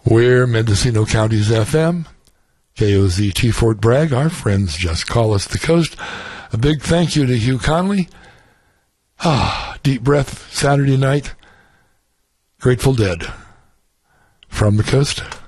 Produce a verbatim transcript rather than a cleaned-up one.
We're Mendocino County's F M, K O Z T Fort Bragg. Our friends just call us the coast. A big thank you to Hugh Conley. Ah, deep breath Saturday night. Grateful Dead from the coast.